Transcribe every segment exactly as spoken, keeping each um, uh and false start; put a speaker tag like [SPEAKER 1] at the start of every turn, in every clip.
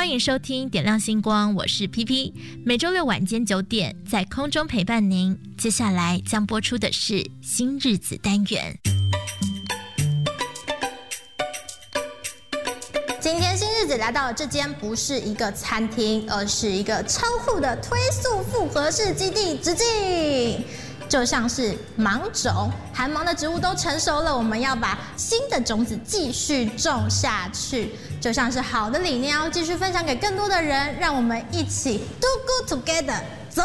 [SPEAKER 1] 欢迎收听点亮星光，我是 P P， 每周六晚间九点在空中陪伴您。接下来将播出的是新日子单元。
[SPEAKER 2] 今天新日子来到的这间不是一个餐厅，而是一个超酷的推速复合式基地直径。就像是芒种，寒芒的植物都成熟了，我们要把新的种子继续种下去。就像是好的理念要继续分享给更多的人，让我们一起 do good together， 走。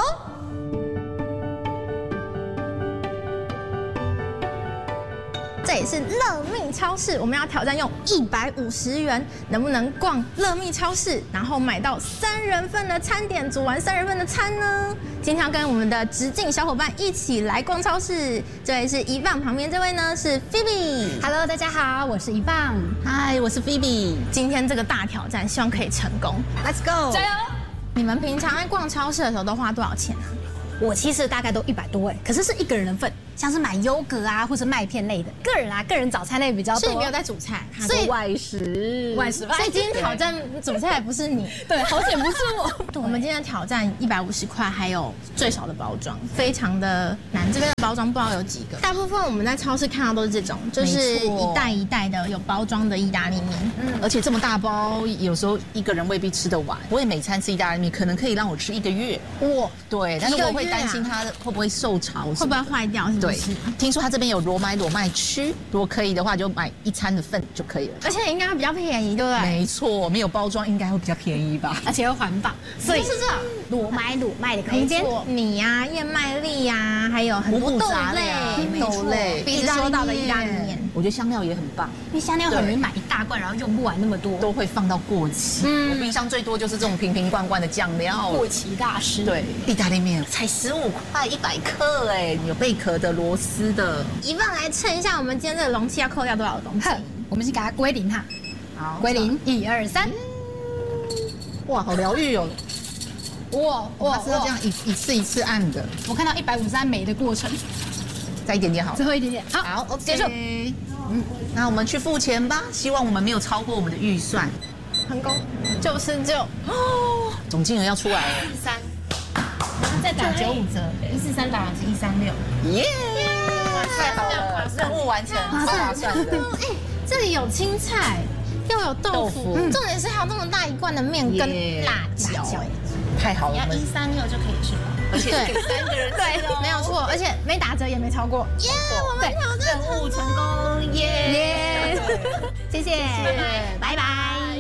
[SPEAKER 2] 这里是乐蜜超市，我们要挑战用一百五十元，能不能逛乐蜜超市，然后买到三人份的餐点，煮完三人份的餐呢？今天要跟我们的直径小伙伴一起来逛超市。这位是一棒，旁边这位呢是 Phoebe。Hello，
[SPEAKER 3] 大家好，我是一棒。
[SPEAKER 4] 嗨，我是 Phoebe。
[SPEAKER 2] 今天这个大挑战，希望可以成功。
[SPEAKER 4] Let's go，
[SPEAKER 2] 加油！你们平常在逛超市的时候都花多少钱啊？
[SPEAKER 3] 我其实大概都一百多哎，可是是一个人份，像是买优格啊，或是麦片类的。个人啊，个人早餐类比较多。
[SPEAKER 2] 所以你没有在煮菜，
[SPEAKER 4] 所以外食，
[SPEAKER 3] 外食。
[SPEAKER 2] 所以今天挑战煮菜不是你，
[SPEAKER 3] 对，好险不是我。
[SPEAKER 2] 我们今天的挑战一百五十块，还有最少的包装，非常的难。这边的包装不知道有几个，大部分我们在超市看到都是这种，就是一袋一袋的有包装的意大利面。
[SPEAKER 4] 嗯，而且这么大包，有时候一个人未必吃得完。我也每餐吃意大利面，可能可以让我吃一个月。哇，对，但是我会担心它会不会受潮，
[SPEAKER 2] 会不会坏掉？是不是？
[SPEAKER 4] 对，听说它这边有裸买裸卖区，如果可以的话，就买一餐的份就可以了。
[SPEAKER 2] 而且应该会比较便宜，对不对？
[SPEAKER 4] 没错，没有包装应该会比较便宜吧，
[SPEAKER 3] 而且又环保，
[SPEAKER 2] 所以是这样，
[SPEAKER 3] 裸买裸卖的空间。
[SPEAKER 2] 米呀、燕麦粒呀，还有很多豆类，
[SPEAKER 4] 豆类，
[SPEAKER 2] 一直说到的意大利面。
[SPEAKER 4] 我觉得香料也很棒，
[SPEAKER 3] 因为香料很容易买一大罐，然后用不完那么多，
[SPEAKER 4] 都会放到过期。嗯，我冰箱最多就是这种瓶瓶罐罐的酱料，
[SPEAKER 3] 过期大师。
[SPEAKER 4] 对，意大利面才十五块一百克哎，有贝壳的、螺丝的。
[SPEAKER 2] 一棒来称一下，我们今天这个容器要扣掉多少东西？
[SPEAKER 3] 我们先给它归零哈。
[SPEAKER 4] 好，
[SPEAKER 3] 归零，一二三。
[SPEAKER 4] 哇，好疗愈哦！
[SPEAKER 3] 哇
[SPEAKER 4] 哇，它是要这样一一次一次按的。
[SPEAKER 3] 我看到一百五十三枚的过程，
[SPEAKER 4] 再一点点好，
[SPEAKER 3] 最后一点点。好，
[SPEAKER 4] 好 ，OK，
[SPEAKER 3] 结束。
[SPEAKER 4] 嗯，那我们去付钱吧。希望我们没有超过我们的预算。
[SPEAKER 2] 成功，九十九
[SPEAKER 4] 哦，总金额要出来了。
[SPEAKER 2] 一三，
[SPEAKER 3] 再打九五折，
[SPEAKER 2] 一四三打是一三六。
[SPEAKER 4] 耶！太好了，任务完成，超划算的。
[SPEAKER 2] 哎，这里有青菜，又有豆腐，重点是还有这么大一罐的面跟辣椒，哎，
[SPEAKER 4] 太好了。
[SPEAKER 2] 要一三六就可以吃了。
[SPEAKER 4] 而且给三个人
[SPEAKER 2] 对，没有错，而且没打折也没超过。耶，我们挑战
[SPEAKER 4] 任务成功，耶
[SPEAKER 2] 耶！谢谢，拜拜。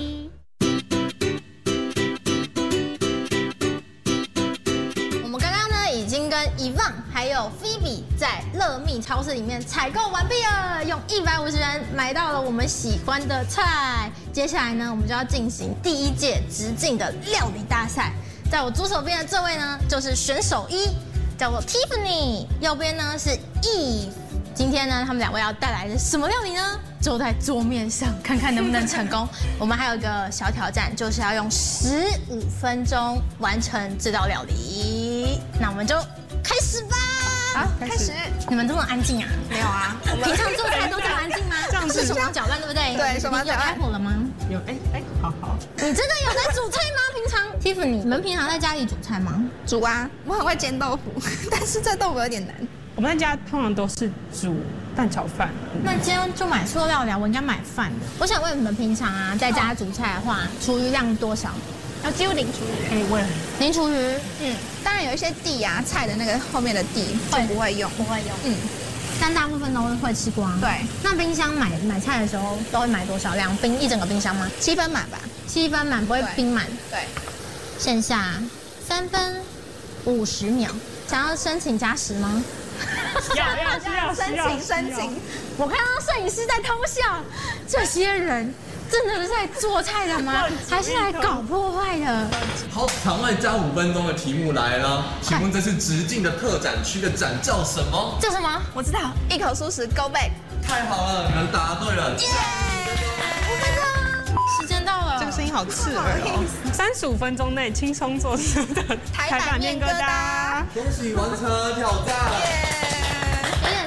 [SPEAKER 2] 我们刚刚呢已经跟伊旺还有 Phoebe 在乐蜜超市里面采购完毕了，用一百五十元买到了我们喜欢的菜。接下来呢，我们就要进行第一届直径的料理大赛。在我左手边的这位呢，就是选手一，叫做 Tiffany， 右边呢是 Eve。今天呢，他们两位要带来的什么料理呢？就在桌面上，看看能不能成功。我们还有一个小挑战，就是要用十五分钟完成这道料理。那我们就开始吧。
[SPEAKER 4] 好，开始。
[SPEAKER 2] 你们这么安静啊？
[SPEAKER 4] 没有啊，
[SPEAKER 2] 平常做菜都这么安静吗？这样子手忙脚乱，对不对？
[SPEAKER 4] 对，手忙脚乱。
[SPEAKER 2] 你有开火了吗？
[SPEAKER 4] 有，哎哎，好好。
[SPEAKER 2] 你真的有在煮菜吗？平常 Tiffany， 你们平常在家里煮菜吗？
[SPEAKER 5] 煮啊，我很会煎豆腐，但是这豆腐有点难。
[SPEAKER 6] 我们在家通常都是煮蛋炒饭。
[SPEAKER 2] 那今天就买塑料料，我应该买饭的。我想问你们平常啊，在家煮菜的话，厨余量多少？要几乎零厨余。
[SPEAKER 6] 哎，问
[SPEAKER 2] 零厨余。
[SPEAKER 5] 嗯，当然有一些地啊，菜的那个后面的地就不会用，
[SPEAKER 2] 不会用。
[SPEAKER 5] 嗯，
[SPEAKER 2] 但大部分都会吃光。
[SPEAKER 5] 对。
[SPEAKER 2] 那冰箱买买菜的时候都会买多少量？冰一整个冰箱吗？
[SPEAKER 5] 七分满吧。
[SPEAKER 2] 七分满，不会冰满。
[SPEAKER 5] 对。
[SPEAKER 2] 剩下三分五十秒，想要申请加时吗？
[SPEAKER 6] 要要要
[SPEAKER 5] 申请申请。
[SPEAKER 2] 我看到摄影师在偷笑，这些人真的是在做菜的吗？还是来搞破坏的？
[SPEAKER 7] 好，场外加五分钟的题目来了，请问这次直径的特展区的展叫什么？
[SPEAKER 2] 叫什么？
[SPEAKER 5] 我知道，一口素食 Go Back。
[SPEAKER 7] 太好了，你们答对了。
[SPEAKER 2] 耶！五分钟，时间到了。
[SPEAKER 5] 这个声音好刺耳哦。
[SPEAKER 6] 三十五分钟内轻松做出的台版面疙瘩。
[SPEAKER 7] 恭喜完成挑战。
[SPEAKER 2] 有点超时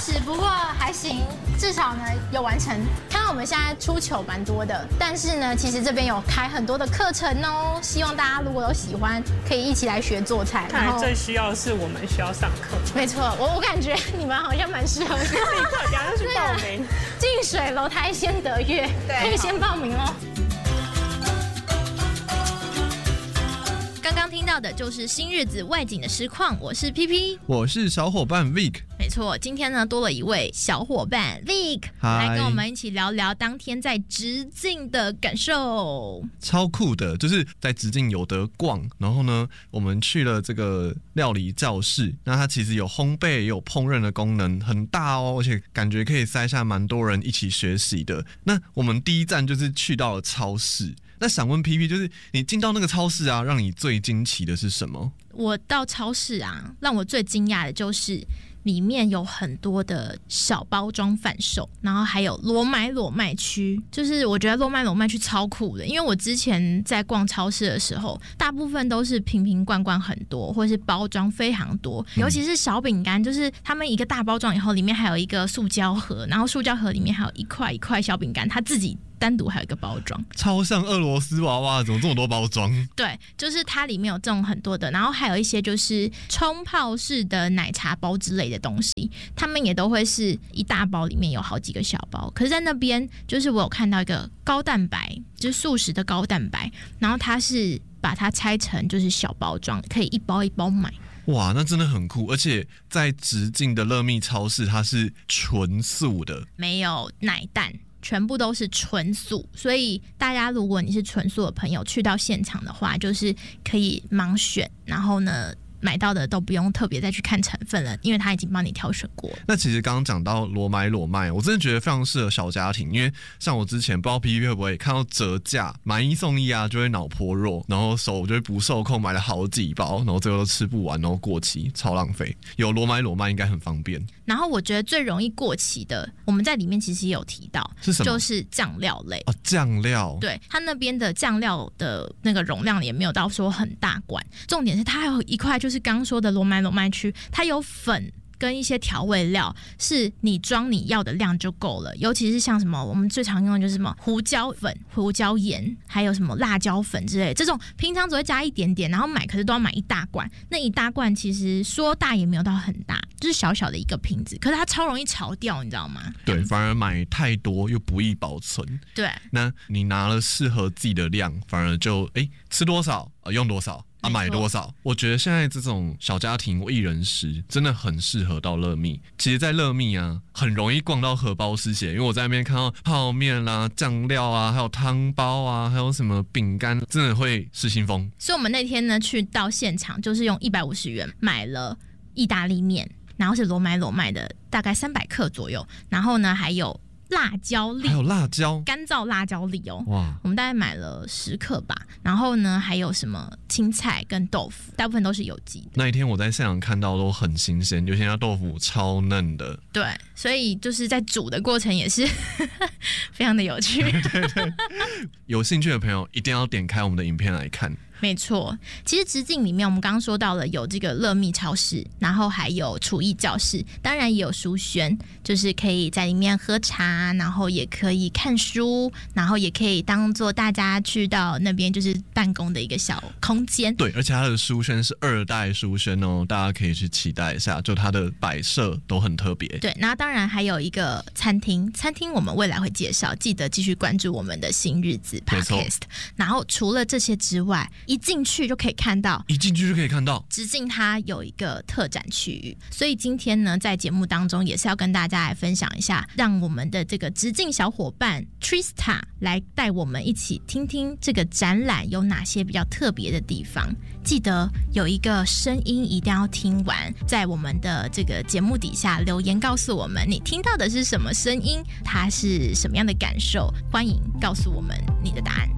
[SPEAKER 2] 实，不过还行，至少呢有完成。看到我们现在出糗蛮多的，但是呢，其实这边有开很多的课程哦。希望大家如果都喜欢，可以一起来学做菜。
[SPEAKER 6] 看来最需要的是我们需要上课。
[SPEAKER 2] 没错，我我感觉你们好像蛮适合的。
[SPEAKER 6] 立刻等下就去报名。
[SPEAKER 2] 近水楼台先得月，可以先报名哦。
[SPEAKER 1] 刚刚听到的就是新日子外景的实况，我是 P P，
[SPEAKER 7] 我是小伙伴 Vic。
[SPEAKER 1] 没错，今天呢多了一位小伙伴 Vic 来跟我们一起聊聊当天在直境的感受。
[SPEAKER 7] 超酷的，就是在直境有得逛，然后呢，我们去了这个料理教室，那它其实有烘焙也有烹饪的功能，很大哦，而且感觉可以塞下蛮多人一起学习的。那我们第一站就是去到了超市。那想问 P P， 就是你进到那个超市啊，让你最惊奇的是什么？
[SPEAKER 1] 我到超市啊，让我最惊讶的就是里面有很多的小包装贩售，然后还有裸买裸卖区，就是我觉得裸买裸卖区超酷的，因为我之前在逛超市的时候，大部分都是瓶瓶罐罐很多，或是包装非常多，尤其是小饼干，就是他们一个大包装以后，里面还有一个塑胶盒，然后塑胶盒里面还有一块一块小饼干，它自己单独还有一个包装，
[SPEAKER 7] 超像俄罗斯娃娃，怎么这么多包装？
[SPEAKER 1] 对，就是它里面有这种很多的，然后还有一些就是冲泡式的奶茶包之类的东西，他们也都会是一大包里面有好几个小包。可是在那边就是我有看到一个高蛋白，就是素食的高蛋白，然后它是把它拆成就是小包装，可以一包一包买。
[SPEAKER 7] 哇，那真的很酷，而且在直境的乐蜜超市，它是纯素的，
[SPEAKER 1] 没有奶蛋。全部都是纯素，所以大家如果你是纯素的朋友，去到现场的话，就是可以盲选，然后呢，买到的都不用特别再去看成分了，因为他已经帮你挑选过了。
[SPEAKER 7] 那其实刚刚讲到裸买裸卖，我真的觉得非常适合小家庭，因为像我之前不知道 P P 会不会看到折价买一送一啊，就会脑破弱，然后手就会不受控买了好几包，然后最后都吃不完，然后过期，超浪费。有裸买裸卖应该很方便。
[SPEAKER 1] 然后我觉得最容易过期的，我们在里面其实也有提到，
[SPEAKER 7] 是什么？
[SPEAKER 1] 就是酱料类。
[SPEAKER 7] 哦，酱料。
[SPEAKER 1] 对，它那边的酱料的那个容量也没有到说很大罐，重点是它还有一块就是刚说的裸买裸卖区，它有粉跟一些调味料，是你装你要的量就够了。尤其是像什么我们最常用的就是什么胡椒粉、胡椒盐，还有什么辣椒粉之类的，这种平常只会加一点点，然后买可是都要买一大罐。那一大罐其实说大也没有到很大，就是小小的一个瓶子，可是它超容易潮掉，你知道吗？
[SPEAKER 7] 对，反而买太多又不易保存。
[SPEAKER 1] 对，
[SPEAKER 7] 那你拿了适合自己的量，反而就哎、欸、吃多少、呃、用多少。啊，买多少？我觉得现在这种小家庭一人食真的很适合到乐蜜。其实，在乐蜜啊，很容易逛到荷包失血，因为我在那边看到泡面啦、啊、酱料啊，还有汤包啊，还有什么饼干，真的会失心疯。
[SPEAKER 1] 所以我们那天呢去到现场，就是用一百五十元买了意大利面，然后是裸买裸卖的，大概三百克左右，然后呢还有辣椒粒，
[SPEAKER 7] 还有辣椒，
[SPEAKER 1] 干燥辣椒粒哦。
[SPEAKER 7] 哇，
[SPEAKER 1] 我们大概买了十克吧。然后呢，还有什么青菜跟豆腐，大部分都是有机的。
[SPEAKER 7] 那一天我在现场看到都很新鲜，有些家豆腐超嫩的。
[SPEAKER 1] 对，所以就是在煮的过程也是非常的有趣。
[SPEAKER 7] 对对对，有兴趣的朋友一定要点开我们的影片来看。
[SPEAKER 1] 没错，其实直境里面我们刚刚说到了有这个乐蜜超市，然后还有厨艺教室，当然也有书轩，就是可以在里面喝茶，然后也可以看书，然后也可以当做大家去到那边就是办公的一个小空间。
[SPEAKER 7] 对，而且它的书轩是二代书轩哦，大家可以去期待一下，就它的摆设都很特别。
[SPEAKER 1] 对，那当然还有一个餐厅，餐厅我们未来会介绍，记得继续关注我们的新日子 Podcast。然后除了这些之外，一进去就可以看到，
[SPEAKER 7] 一进去就可以看到
[SPEAKER 1] 直境它有一个特展区域，所以今天呢，在节目当中也是要跟大家来分享一下，让我们的这个直境小伙伴 Trista 来带我们一起听听这个展览有哪些比较特别的地方。记得有一个声音一定要听完，在我们的这个节目底下留言告诉我们你听到的是什么声音，它是什么样的感受，欢迎告诉我们你的答案。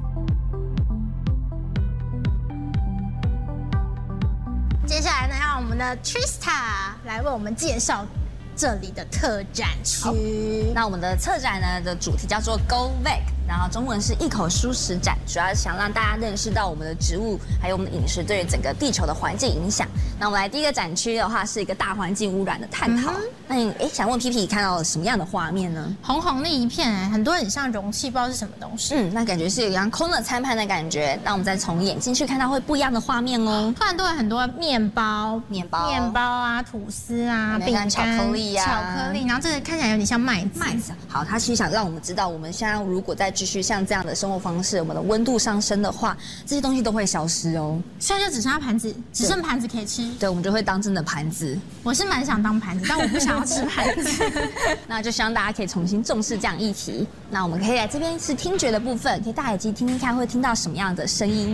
[SPEAKER 2] 接下来呢，让我们的 Trista 来为我们介绍这里的特展区。
[SPEAKER 8] 那我们的策展呢的主题叫做 Go Veg， 然后中文是一口蔬食展，主要是想让大家认识到我们的植物还有我们的饮食对于整个地球的环境影响。那我们来第一个展区的话是一个大环境污染的探讨。嗯、 那你哎，想问 P P 看到了什么样的画面呢？
[SPEAKER 2] 红红的一片哎，很多很像容器，不知道是什么东西。
[SPEAKER 8] 嗯，那感觉是有一样空的餐盘的感觉。那我们再从眼睛去看到会不一样的画面哦。
[SPEAKER 2] 突然都有很多面包、
[SPEAKER 8] 面包、
[SPEAKER 2] 面包啊、吐司啊、饼干、
[SPEAKER 8] 巧克力呀、
[SPEAKER 2] 巧克力，然后这个看起来有点像麦子。
[SPEAKER 8] 麦子。好，他其实想让我们知道，我们现在如果再继续像这样的生活方式，我们的温度上升的话，这些东西都会消失哦。
[SPEAKER 2] 现在就只剩下盘子，只剩盘子可以吃。
[SPEAKER 8] 对，我们就会当真的盘子。
[SPEAKER 2] 我是蛮想当盘子，但我不想要吃盘子。
[SPEAKER 8] 那就希望大家可以重新重视这样议题。那我们可以来这边是听觉的部分，可以戴耳机听听看，会听到什么样的声音？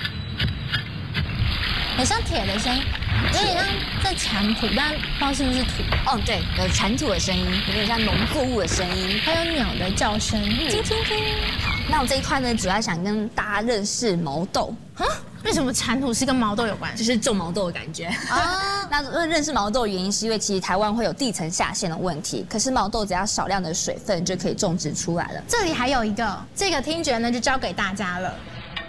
[SPEAKER 2] 很像铁的声音，有点像在铲土，但不知道是不是土。
[SPEAKER 8] 哦，对，有铲土的声音，有点像农作物的声音，
[SPEAKER 2] 还有鸟的叫声，
[SPEAKER 8] 听听听。好，那我这一块呢，主要想跟大家认识毛豆。
[SPEAKER 2] 啊？为什么铲土是跟毛豆有关？
[SPEAKER 8] 就是种毛豆的感觉啊。那认识毛豆的原因是因为其实台湾会有地层下陷的问题，可是毛豆只要少量的水分就可以种植出来了。
[SPEAKER 2] 这里还有一个，这个听觉呢就交给大家了。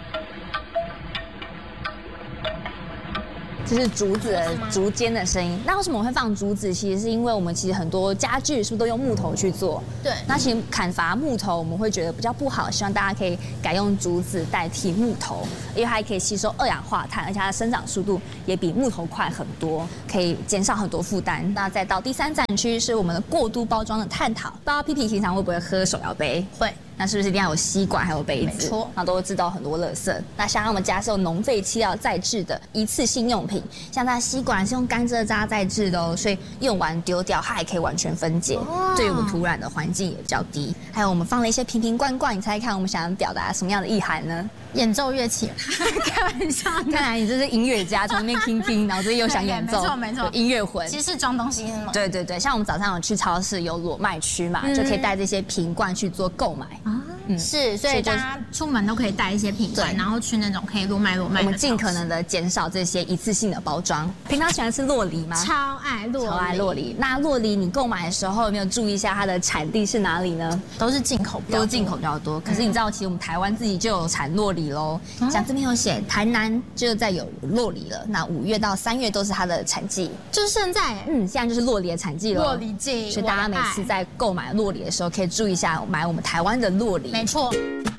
[SPEAKER 8] 这是竹子的竹尖的声音。那为什么我会放竹子？其实是因为我们其实很多家具是不是都用木头去做？
[SPEAKER 2] 对。
[SPEAKER 8] 那其实砍伐木头我们会觉得比较不好，希望大家可以改用竹子代替木头，因为它还可以吸收二氧化碳，而且它的生长速度也比木头快很多，可以减少很多负担。那再到第三展区是我们的过都包装的探讨。不知道 P P 平常会不会喝手摇杯？
[SPEAKER 2] 会。
[SPEAKER 8] 那是不是一定要有吸管还有杯子？
[SPEAKER 2] 没错，
[SPEAKER 8] 那都会制造很多垃圾。那像我们家是用农废弃料再制的一次性用品，像它的吸管是用甘蔗渣再制的哦，所以用完丢掉，它还可以完全分解，哦、对于我们土壤的环境也比较低。还有我们放了一些瓶瓶罐罐，你猜看我们想要表达什么样的意涵呢？
[SPEAKER 2] 演奏乐器，
[SPEAKER 8] 开玩笑，看来你这是音乐家，从那边听听，然后这又想演奏，
[SPEAKER 2] 没错没错，
[SPEAKER 8] 音乐魂。
[SPEAKER 2] 其实是装东西是吗？
[SPEAKER 8] 对对对，像我们早上有去超市有裸卖区嘛，嗯、就可以带这些瓶罐去做购买啊。
[SPEAKER 2] 嗯，是，所以大家出门都可以带一些瓶罐，然后去那种可以裸卖裸卖的。
[SPEAKER 8] 我们尽可能的减少这些一次性的包装。平常喜欢吃酪梨吗？
[SPEAKER 2] 超爱酪梨，
[SPEAKER 8] 超爱酪梨。那酪梨你购买的时候有没有注意一下它的产地是哪里呢？
[SPEAKER 2] 都是进口，
[SPEAKER 8] 都是进口比较多。可是你知道，其实我们台湾自己就有产酪梨喽。像这边有写，台南就在有酪梨了。那五月到三月都是它的产季，
[SPEAKER 2] 就是现在，
[SPEAKER 8] 嗯，现在就是酪梨的产季了。
[SPEAKER 2] 酪梨季，
[SPEAKER 8] 所以大家每次在购买酪梨的时候，可以注意一下买我们台湾的酪梨。
[SPEAKER 2] 没错。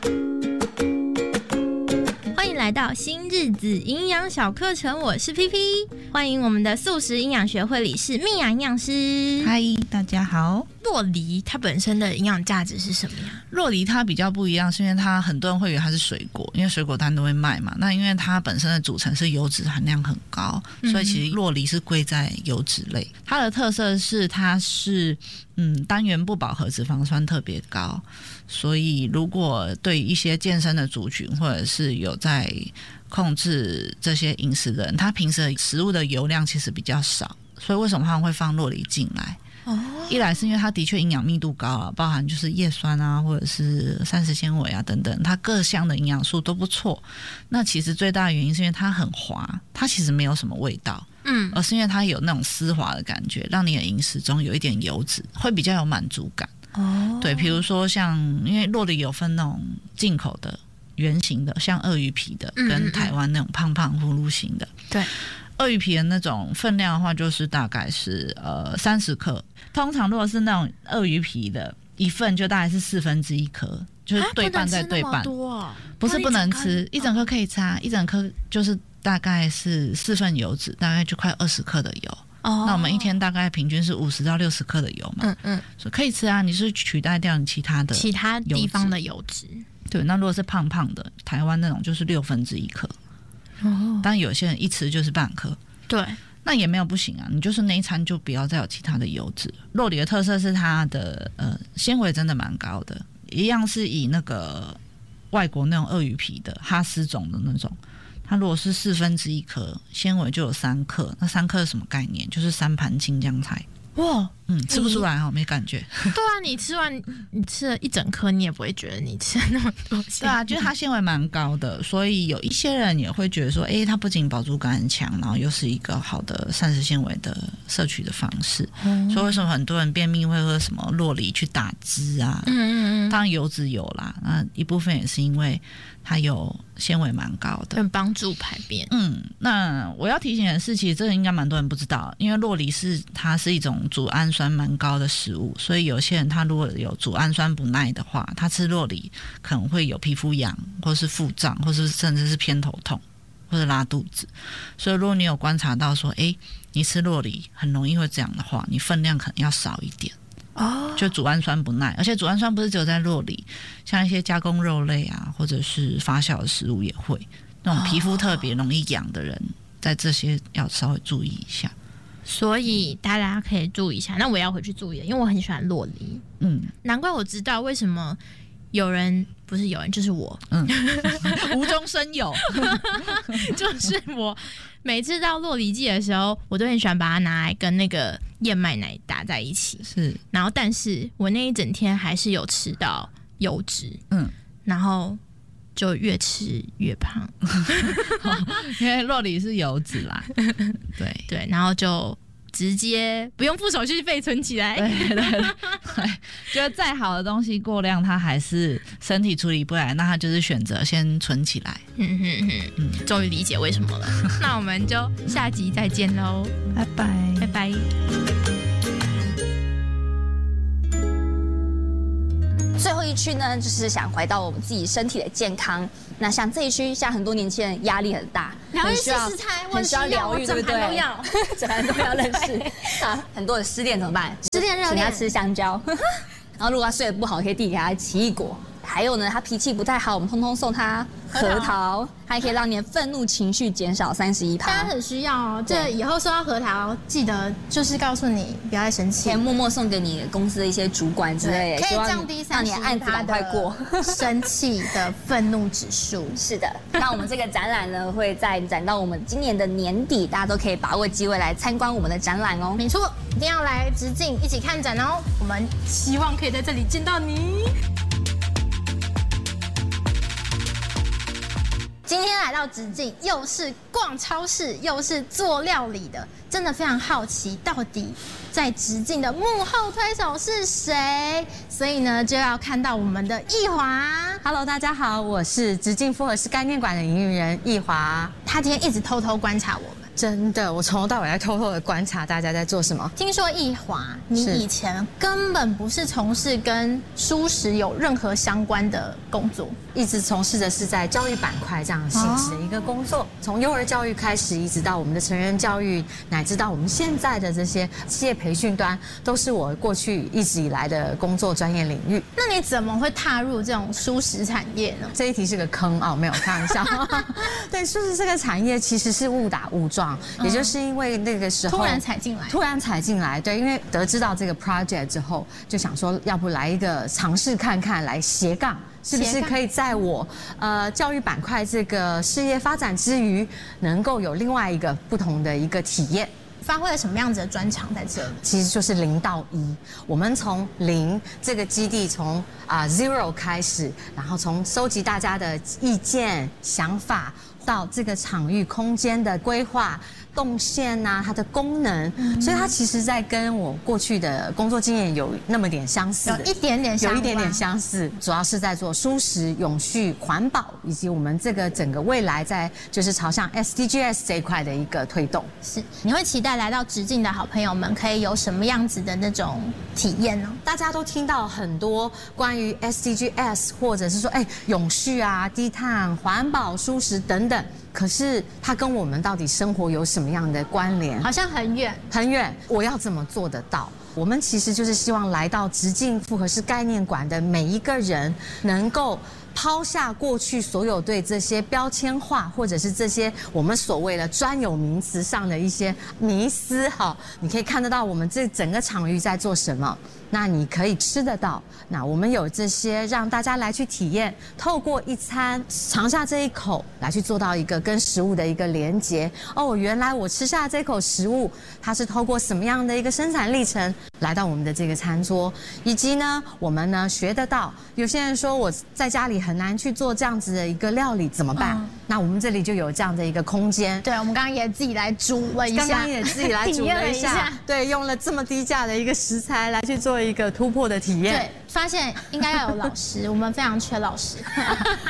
[SPEAKER 1] 欢迎来到新日子营养小课程，我是 P P， 欢迎我们的素食营养学会理事蜜雅营养师。
[SPEAKER 9] 嗨，大家好。
[SPEAKER 1] 酪梨它本身的营养价值是什么呀？
[SPEAKER 9] 酪梨它比较不一样，是因为它很多人会以为它是水果，因为水果摊都会卖嘛。那因为它本身的组成是油脂含量很高，所以其实酪梨是归在油脂类。它的特色是它是嗯单元不饱和脂肪酸特别高，所以如果对一些健身的族群或者是有在控制这些饮食的人，他平时的食物的油量其实比较少，所以为什么他们会放酪梨进来？哦，一来是因为它的确营养密度高啊，包含就是叶酸啊，或者是膳食纤维啊等等，它各项的营养素都不错。那其实最大的原因是因为它很滑，它其实没有什么味道，嗯，而是因为它有那种丝滑的感觉，让你的饮食中有一点油脂，会比较有满足感。哦，对，比如说像因为酪梨有分那种进口的圆形的，像鳄鱼皮的，跟台湾那种胖胖葫芦形的，
[SPEAKER 1] 对。
[SPEAKER 9] 鳄鱼皮的那种分量的话，就是大概是呃三十克。通常如果是那种鳄鱼皮的，一份就大概是四分之一颗，就是对半再对半。
[SPEAKER 1] 哦、
[SPEAKER 9] 不是不能吃，一整颗可以吃啊，一整颗就是大概是四份油脂，大概就快二十克的油。哦，那我们一天大概平均是五十到六十克的油嘛。嗯嗯，所以可以吃啊。你是取代掉你其他的
[SPEAKER 1] 其他地方的油脂。
[SPEAKER 9] 对，那如果是胖胖的，台湾那种就是六分之一克。哦，但有些人一吃就是半颗，
[SPEAKER 1] 对，
[SPEAKER 9] 那也没有不行啊。你就是那一餐就不要再有其他的油脂。酪梨的特色是它的呃纤维真的蛮高的，一样是以那个外国那种鳄鱼皮的哈斯种的那种，它如果是四分之一颗，纤维就有三克，那三克是什么概念？就是三盘青江菜。哇，嗯，吃不出来哈，没感觉。
[SPEAKER 1] 对啊，你吃完你吃了一整颗，你也不会觉得你吃了那么多纤维。
[SPEAKER 9] 对啊，就是它纤维蛮高的，所以有一些人也会觉得说，哎、欸，它不仅饱足感很强，然后又是一个好的膳食纤维的摄取的方式。嗯、所以为什么很多人便秘会喝什么酪梨去打汁啊？嗯嗯嗯，当然油脂有啦，那一部分也是因为它有纤维蛮高的，
[SPEAKER 1] 很帮助排便。
[SPEAKER 9] 嗯，那我要提醒的是，其实这个应该蛮多人不知道，因为酪梨是它是一种组氨酸蛮高的食物，所以有些人他如果有组氨酸不耐的话，他吃酪梨可能会有皮肤痒，或是腹胀，或是甚至是偏头痛，或者拉肚子。所以如果你有观察到说，哎，你吃酪梨很容易会这样的话，你分量可能要少一点。哦，就组氨酸不耐，而且组氨酸不是只有在酪梨，像一些加工肉类啊，或者是发酵的食物也会。那种皮肤特别容易痒的人，在这些要稍微注意一下。
[SPEAKER 1] 所以大家可以注意一下，那我也要回去注意了，因为我很喜欢酪梨。嗯，难怪我知道为什么有人不是有人就是我，嗯，
[SPEAKER 9] 无中生有，
[SPEAKER 1] 就是我每次到酪梨季的时候，我都很喜欢把它拿来跟那个燕麦奶打在一起。
[SPEAKER 9] 是，
[SPEAKER 1] 然后但是我那一整天还是有吃到油脂，嗯，然后就越吃越胖，
[SPEAKER 9] 因为酪梨是油脂啦，对
[SPEAKER 1] 对，然后就直接不用付手续费存起来，
[SPEAKER 9] 对对对，觉得再好的东西过量，它还是身体处理不来，那它就是选择先存起来。
[SPEAKER 1] 嗯哼哼，嗯，终于理解为什么了。那我们就下集再见喽，
[SPEAKER 9] 拜拜，
[SPEAKER 1] 拜拜。
[SPEAKER 8] 最后一区呢，就是想回到我们自己身体的健康。那像这一区，像很多年轻人压力很大，
[SPEAKER 2] 疗愈
[SPEAKER 8] 很需要
[SPEAKER 2] 食材，
[SPEAKER 8] 很需要疗愈，对不对？
[SPEAKER 2] 都要，
[SPEAKER 8] 整盘都要认识啊。很多人失恋怎么办？
[SPEAKER 2] 失恋热恋，
[SPEAKER 8] 请他吃香蕉。然后如果他睡得不好，可以递给他奇异果。还有呢，他脾气不太好，我们通通送他核桃，它也可以让你的愤怒情绪减少三十一趴。
[SPEAKER 2] 大家很需要哦，这以后收到核桃，记得就是告诉你不要再生气，
[SPEAKER 8] 可以默默送给你公司的一些主管之类的，
[SPEAKER 2] 可以降低
[SPEAKER 8] 让你的案子赶快过
[SPEAKER 2] 生气的愤怒指数。
[SPEAKER 8] 是的，那我们这个展览呢，会再展到我们今年的年底，大家都可以把握机会来参观我们的展览哦。
[SPEAKER 2] 没错，一定要来直径一起看展哦，我们希望可以在这里见到你。今天来到直径，又是逛超市，又是做料理的，真的非常好奇，到底在直径的幕后推手是谁？所以呢，就要看到我们的易华。
[SPEAKER 10] Hello， 大家好，我是直径复合式概念馆的营运人易华。
[SPEAKER 2] 他今天一直偷偷观察我们。
[SPEAKER 10] 真的，我从头到尾在偷偷的观察大家在做什么。
[SPEAKER 2] 听说易华，你以前根本不是从事跟蔬食有任何相关的工作，
[SPEAKER 10] 一直从事的是在教育板块这样性质的一个工作。从幼儿教育开始，一直到我们的成人教育，乃至到我们现在的这些企业培训端，都是我过去一直以来的工作专业领域。
[SPEAKER 2] 那你怎么会踏入这种蔬食产业呢？
[SPEAKER 10] 这一题是个坑啊，没有开玩笑。对，蔬食这个产业其实是误打误撞。也就是因为那个时候
[SPEAKER 2] 突然踩进来，
[SPEAKER 10] 突然踩进来，对，因为得知到这个 project 之后，就想说，要不来一个尝试看看，来斜杠，是不是可以在我呃教育板块这个事业发展之余，能够有另外一个不同的一个体验。
[SPEAKER 2] 发挥了什么样子的专长在这里？
[SPEAKER 10] 其实就是零到一，我们从零这个基地从啊 zero 开始，然后从收集大家的意见、想法，到这个场域空间的规划、动线呐、啊，它的功能，嗯、所以它其实在跟我过去的工作经验有那么点相似的，
[SPEAKER 2] 有一点点相似，
[SPEAKER 10] 有一点点相似，主要是在做蔬食、永续、环保，以及我们这个整个未来在就是朝向 S D G S 这一块的一个推动。
[SPEAKER 2] 是，你会期待来到直径的好朋友们可以有什么样子的那种体验呢？
[SPEAKER 10] 大家都听到很多关于 S D G S 或者是说哎永续啊、低碳、环保、蔬食等等。可是它跟我们到底生活有什么样的关联？
[SPEAKER 2] 好像很远，
[SPEAKER 10] 很远。我要怎么做得到？我们其实就是希望来到直径复合式概念馆的每一个人，能够抛下过去所有对这些标签化，或者是这些我们所谓的专有名词上的一些迷思。哈，你可以看得到我们这整个场域在做什么。那你可以吃得到，那我们有这些让大家来去体验，透过一餐尝下这一口，来去做到一个跟食物的一个连结。哦，原来我吃下这口食物，它是透过什么样的一个生产历程来到我们的这个餐桌，以及呢，我们呢学得到。有些人说我在家里很难去做这样子的一个料理，怎么办？嗯、那我们这里就有这样的一个空间。
[SPEAKER 2] 对，我们刚刚也自己来煮了一下，
[SPEAKER 10] 刚刚也自己来煮了一下，对，用了这么低价的一个食材来去做一个突破的体验。
[SPEAKER 2] 对，发现应该要有老师，我们非常缺老师。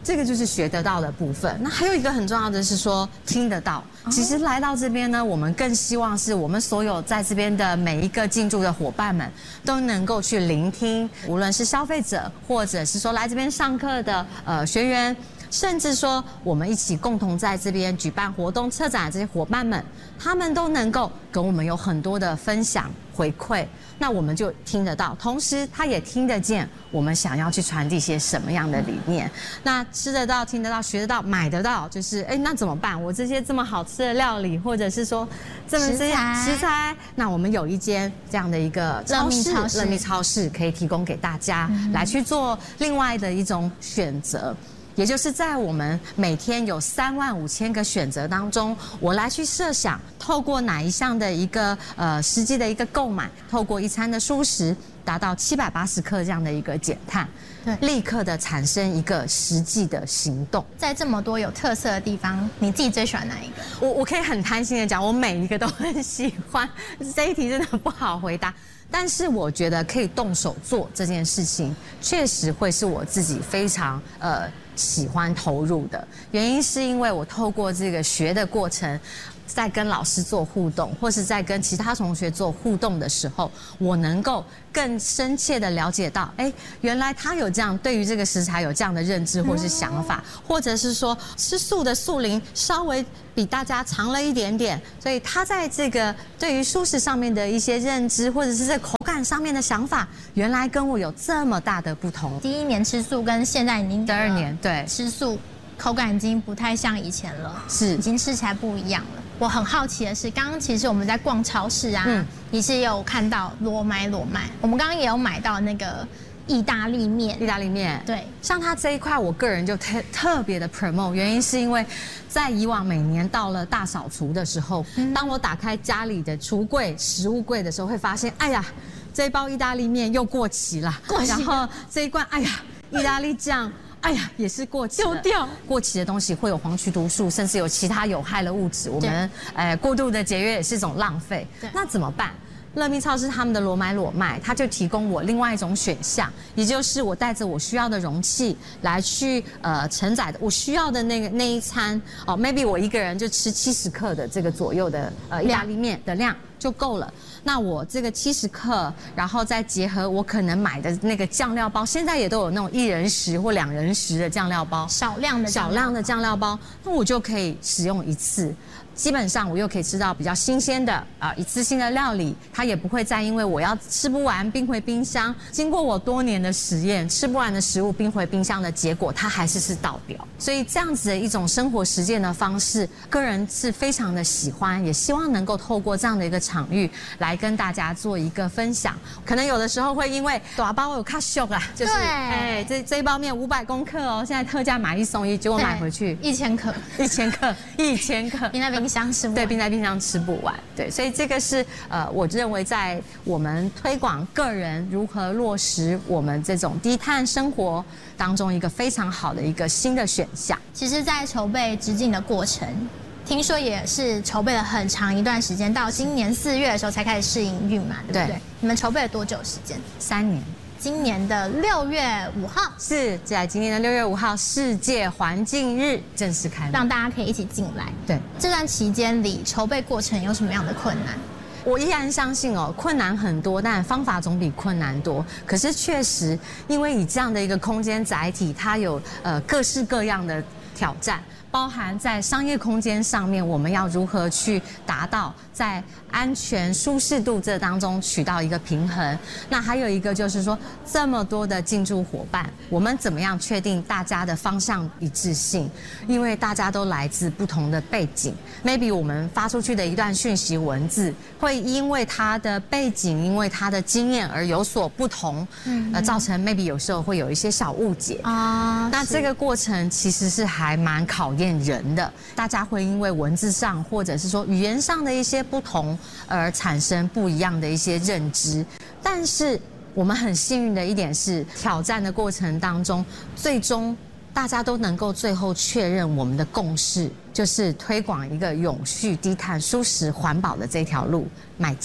[SPEAKER 10] 这个就是学得到的部分。那还有一个很重要的是说听得到。其实来到这边呢，我们更希望是我们所有在这边的每一个进驻的伙伴们都能够去聆听，无论是消费者，或者是说来这边上课的呃学员，甚至说我们一起共同在这边举办活动、策展的这些伙伴们，他们都能够跟我们有很多的分享回馈。那我们就听得到，同时他也听得见我们想要去传递些什么样的理念。那吃得到、听得到、学得到、买得到，就是哎，那怎么办？我这些这么好吃的料理，或者是说这么这些食材，那我们有一间这样的一个超市，乐蜜超市可以提供给大家来去做另外的一种选择。也就是在我们每天有三万五千个选择当中，我来去设想，透过哪一项的一个呃实际的一个购买，透过一餐的蔬食，达到七百八十克这样的一个减碳，对，立刻的产生一个实际的行动。
[SPEAKER 2] 在这么多有特色的地方，你自己最喜欢哪一个？
[SPEAKER 10] 我我可以很贪心的讲，我每一个都很喜欢。这一题真的不好回答。但是我觉得可以动手做这件事情，确实会是我自己非常呃喜欢投入的。原因是因为我透过这个学的过程，在跟老师做互动，或是在跟其他同学做互动的时候，我能够更深切的了解到，哎，原来他有这样对于这个食材有这样的认知或是想法，或者是说吃素的素龄稍微比大家长了一点点，所以他在这个对于素食上面的一些认知，或者是在口感上面的想法，原来跟我有这么大的不同。
[SPEAKER 2] 第一年吃素跟现在已经
[SPEAKER 10] 第二年，对，
[SPEAKER 2] 吃素口感已经不太像以前了，
[SPEAKER 10] 是
[SPEAKER 2] 已经吃起来不一样了。我很好奇的是，刚刚其实我们在逛超市啊，嗯，你是有看到裸买裸卖，我们刚刚也有买到那个意大利面，
[SPEAKER 10] 意大利面，
[SPEAKER 2] 对，
[SPEAKER 10] 像它这一块，我个人就特特别的 promote， 原因是因为在以往每年到了大扫除的时候，嗯、当我打开家里的橱柜、食物柜的时候，会发现，哎呀，这一包意大利面又过期了，
[SPEAKER 2] 过期了，
[SPEAKER 10] 然后这一罐，哎呀，意大利酱。哎呀，也是过期
[SPEAKER 2] 丢掉。
[SPEAKER 10] 过期的东西会有黄曲毒素，甚至有其他有害的物质。我们呃过度的节约也是一种浪费。那怎么办？乐蜜超市他们的裸买裸卖，它就提供我另外一种选项，也就是我带着我需要的容器来去呃承载的我需要的那个那一餐哦 ，maybe 我一个人就吃七十克的这个左右的呃意大利面的量就够了。那我这个七十克，然后再结合我可能买的那个酱料包，现在也都有那种一人食或两人食的酱料包，
[SPEAKER 2] 少量的
[SPEAKER 10] 少量的酱料包，那我就可以使用一次。基本上我又可以吃到比较新鲜的啊一次性的料理，它也不会再因为我要吃不完冰回冰箱，经过我多年的实验，吃不完的食物冰回冰箱的结果，它还是是倒掉。所以这样子的一种生活实践的方式，个人是非常的喜欢，也希望能够透过这样的一个场域来跟大家做一个分享。可能有的时候会因为大包有卡秀啦，就是哎这这一包面五百公克哦，现在特价买一送一，结果买回去
[SPEAKER 2] 一千克，
[SPEAKER 10] 一千克，一千克，
[SPEAKER 2] 冰在冰箱吃不完，
[SPEAKER 10] 对，冰在冰箱吃不完，对，所以这个是呃，我认为在我们推广个人如何落实我们这种低碳生活当中一个非常好的一个新的选项。
[SPEAKER 2] 其实，在筹备直径的过程，听说也是筹备了很长一段时间，到今年四月的时候才开始试营运嘛，对不对？对，你们筹备了多久时间？
[SPEAKER 10] 三年。
[SPEAKER 2] 今年的六月五号
[SPEAKER 10] 是在今年的六月五号世界环境日正式开幕，
[SPEAKER 2] 让大家可以一起进来。
[SPEAKER 10] 对，
[SPEAKER 2] 这段期间里筹备过程有什么样的困难？
[SPEAKER 10] 我依然相信哦，困难很多，但方法总比困难多。可是确实，因为以这样的一个空间载体，它有呃各式各样的挑战。包含在商业空间上面，我们要如何去达到在安全舒适度这当中取到一个平衡？那还有一个就是说，这么多的进驻伙伴，我们怎么样确定大家的方向一致性？因为大家都来自不同的背景 ，maybe 我们发出去的一段讯息文字，会因为他的背景，因为他的经验而有所不同，嗯，呃，造成 maybe 有时候会有一些小误解啊。那这个过程其实是还蛮考验人的，大家会因为文字上或者是说语言上的一些不同而产生不一样的一些认知。但是我们很幸运的一点是，挑战的过程当中，最终大家都能够最后确认我们的共识，就是推广一个永续、低碳、舒适、环保的这条路迈进。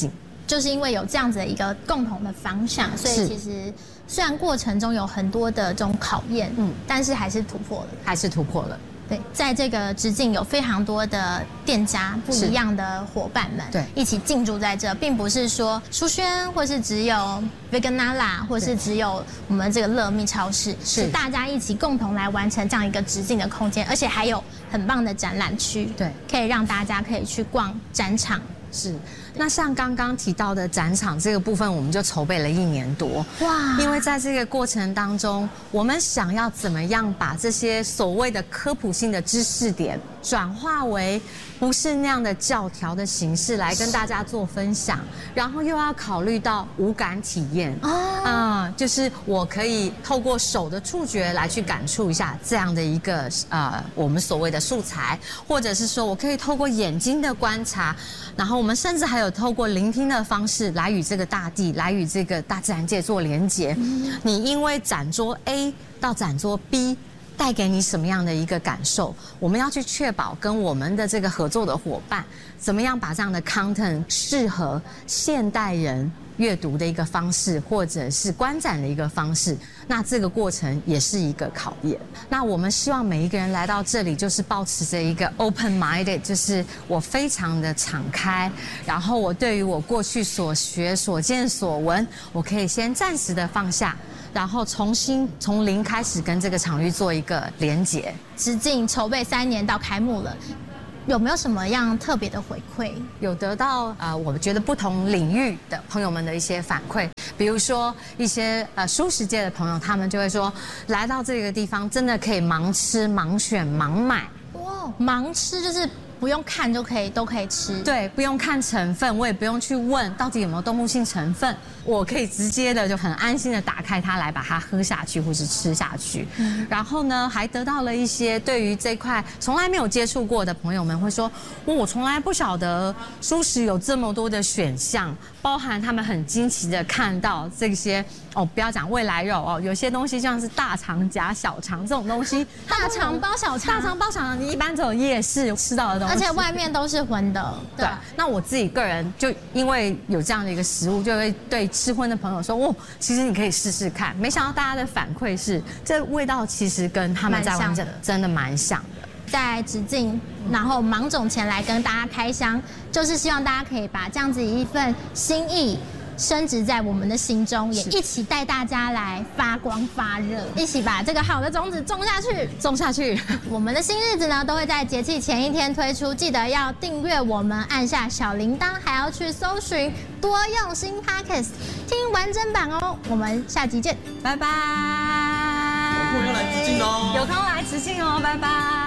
[SPEAKER 2] 就是因为有这样子的一个共同的方向，所以其实虽然过程中有很多的这种考验，嗯，但是还是突破了，
[SPEAKER 10] 还是突破了。
[SPEAKER 2] 对，在这个直径有非常多的店家，不一样的伙伴们，
[SPEAKER 10] 对，
[SPEAKER 2] 一起进驻在这，并不是说书轩或是只有 Veganala 或是只有我们这个乐蜜超市，是大家一起共同来完成这样一个直径的空间，而且还有很棒的展览区，
[SPEAKER 10] 对，
[SPEAKER 2] 可以让大家可以去逛展场。
[SPEAKER 10] 是，那像刚刚提到的展场这个部分，我们就筹备了一年多。哇！因为在这个过程当中，我们想要怎么样把这些所谓的科普性的知识点，转化为不是那样的教条的形式来跟大家做分享，然后又要考虑到无感体验啊、呃，就是我可以透过手的触觉来去感触一下这样的一个呃我们所谓的素材，或者是说我可以透过眼睛的观察。然后我们甚至还有透过聆听的方式来与这个大地、来与这个大自然界做连结。你因为展桌 A 到展桌 B 带给你什么样的一个感受？我们要去确保跟我们的这个合作的伙伴，怎么样把这样的 content 适合现代人阅读的一个方式，或者是观展的一个方式。那这个过程也是一个考验。那我们希望每一个人来到这里，就是抱持着一个 open minded， 就是我非常的敞开，然后我对于我过去所学、所见所闻，我可以先暂时的放下，然后重新从零开始跟这个场域做一个连结。
[SPEAKER 2] 直径筹备三年到开幕了。有没有什么样特别的回馈？
[SPEAKER 10] 有得到呃，我觉得不同领域的朋友们的一些反馈，比如说一些呃蔬食界的朋友，他们就会说，来到这个地方真的可以盲吃、盲选、盲买。
[SPEAKER 2] 哇，盲吃就是不用看就可以都可以吃，
[SPEAKER 10] 对，不用看成分，我也不用去问到底有没有动物性成分，我可以直接的就很安心的打开它来把它喝下去或是吃下去。嗯、然后呢，还得到了一些对于这块从来没有接触过的朋友们会说，哦、我从来不晓得蔬食有这么多的选项，包含他们很惊奇的看到这些哦，不要讲未来肉哦，有些东西像是大肠夹小肠这种东西，
[SPEAKER 2] 大肠包小肠，
[SPEAKER 10] 大肠包小肠，你一般走夜市吃到的东西。
[SPEAKER 2] 而且外面都是荤的，
[SPEAKER 10] 对。那我自己个人就因为有这样的一个食物，就会对吃荤的朋友说，哦，其实你可以试试看。没想到大家的反馈是，这味道其实跟他们在玩真的真的蛮像的。
[SPEAKER 2] 在直径，然后芒种前来跟大家开箱，就是希望大家可以把这样子一份心意深植在我们的心中，也一起带大家来发光发热，一起把这个好的种子种下去，
[SPEAKER 10] 种下去。
[SPEAKER 2] 我们的新日子呢，都会在节气前一天推出，记得要订阅我们，按下小铃铛，还要去搜寻多用心 Podcast 听完整版哦。我们下集见，
[SPEAKER 10] 拜拜。
[SPEAKER 11] 有空要来直径哦，
[SPEAKER 10] 有空来直径哦，拜拜。